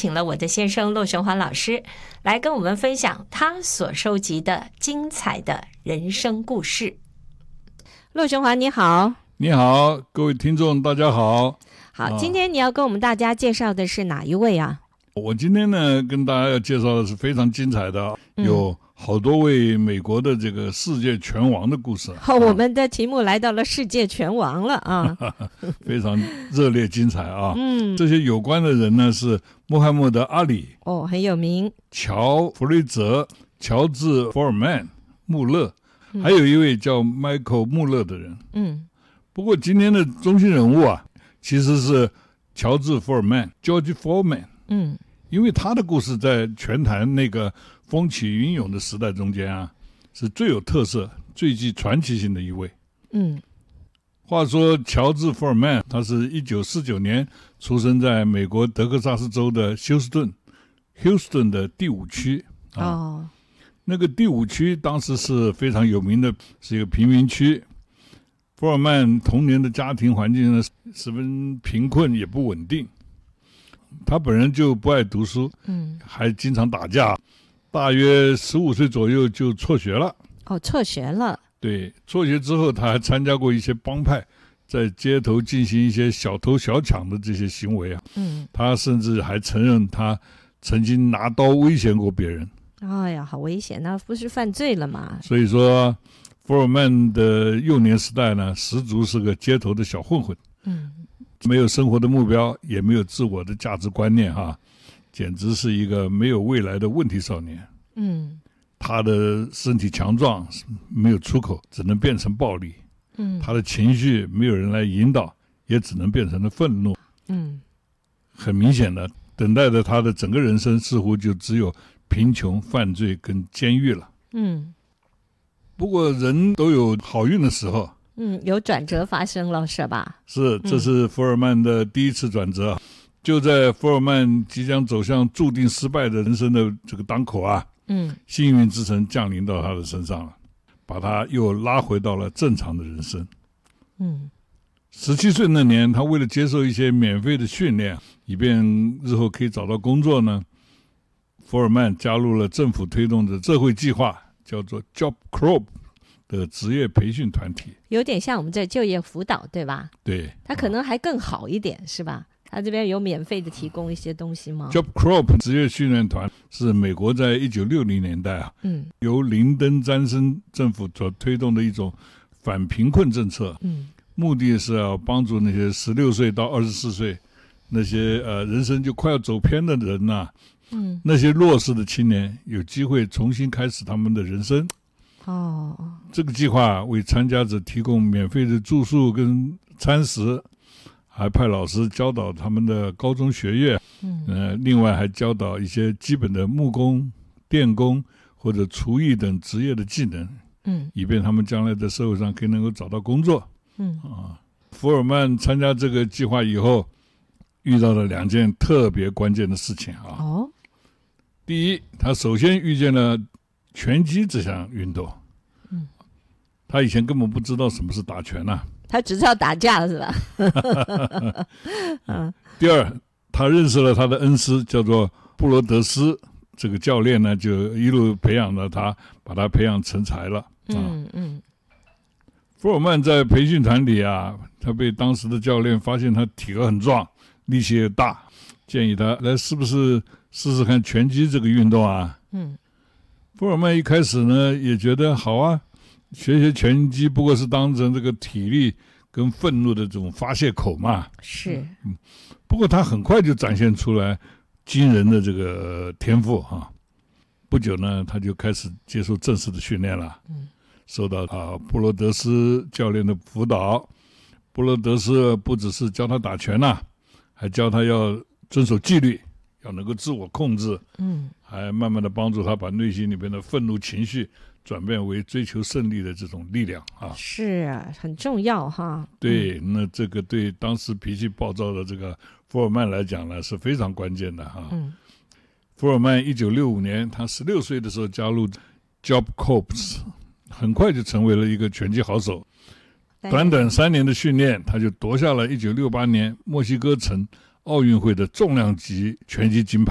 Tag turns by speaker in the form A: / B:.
A: 请了我的先生骆雄华老师来跟我们分享他所收集的精彩的人生故事。骆雄华你好。
B: 你好，各位听众大家好。
A: 好，今天你要跟我们大家介绍的是哪一位啊？
B: 我今天呢跟大家要介绍的是非常精彩的，有好多位美国的这个世界拳王的故事。
A: 我们的题目来到了世界拳王了啊，
B: 非常热烈精彩啊。这些有关的人呢是穆罕默德·阿里，
A: 很有名，
B: 乔·弗雷泽、乔治·福尔曼、穆勒，还有一位叫迈克·穆勒的人。不过今天的中心人物啊，其实是乔治·福尔曼 （George Foreman）。因为他的故事在拳坛那个风起云涌的时代中间啊，是最有特色、最具传奇性的一位。话说乔治·福尔曼，他是1949年出生在美国德克萨斯州的休斯顿 （Houston） 的第5区。那个第5区当时是非常有名的，是一个贫民区。福尔曼童年的家庭环境呢，十分贫困也不稳定。他本人就不爱读书，还经常打架，大约15岁左右就辍学了。
A: 辍学了。对，
B: 辍学之后他还参加过一些帮派，在街头进行一些小偷小抢的这些行为啊。他甚至还承认他曾经拿刀威胁过别人。
A: 哎呀，好危险，那不是犯罪了吗？
B: 所以说福尔曼的幼年时代呢，十足是个街头的小混混。没有生活的目标，也没有自我的价值观念简直是一个没有未来的问题少年。他的身体强壮，没有出口，只能变成暴力。他的情绪没有人来引导，也只能变成了愤怒。很明显的，等待着他的整个人生似乎就只有贫穷、犯罪跟监狱了。不过人都有好运的时候。
A: 有转折发生了是吧？
B: 是，这是福尔曼的第一次转折。就在福尔曼即将走向注定失败的人生的这个当口啊，幸运之神降临到他的身上了，把他又拉回到了正常的人生。17岁那年，他为了接受一些免费的训练，以便日后可以找到工作呢，福尔曼加入了政府推动的社会计划，叫做 Job Corps的职业培训团体，
A: 有点像我们这就业辅导，对吧？
B: 对，
A: 它可能还更好一点，是吧？它这边有免费的提供一些东西吗？
B: Job Corps 职业训练团是美国在1960年代由林登·詹森政府所推动的一种反贫困政策。目的是要帮助那些16岁到24岁那些人生就快要走偏的人那些弱势的青年有机会重新开始他们的人生。这个计划为参加者提供免费的住宿跟餐食，还派老师教导他们的高中学业。另外还教导一些基本的木工、电工或者厨艺等职业的技能，以便他们将来在社会上可以能够找到工作。福尔曼参加这个计划以后，遇到了2件特别关键的事情第一，他首先遇见了拳击这项运动。他以前根本不知道什么是打拳
A: 他只知道打架是吧？
B: 第二，他认识了他的恩师叫做布罗德斯，这个教练呢就一路培养了他，把他培养成才了。福尔曼在培训团里他被当时的教练发现他体格很壮，力气也大，建议他来是不是试试看拳击这个运动福尔曼一开始呢也觉得好学拳击不过是当成这个体力跟愤怒的这种发泄口嘛。
A: 是。
B: 不过他很快就展现出来惊人的这个天赋不久呢，他就开始接受正式的训练了。受到布罗德斯教练的辅导。布罗德斯不只是教他打拳还教他要遵守纪律，要能够自我控制。还慢慢的帮助他把内心里边的愤怒情绪转变为追求胜利的这种力量
A: 是很重要
B: 对，那这个对当时脾气暴躁的这个福尔曼来讲呢是非常关键的福尔曼1965年他16岁的时候加入 Job Corps， 很快就成为了一个拳击好手。短短3年的训练，他就夺下了1968年墨西哥城奥运会的重量级拳击金牌。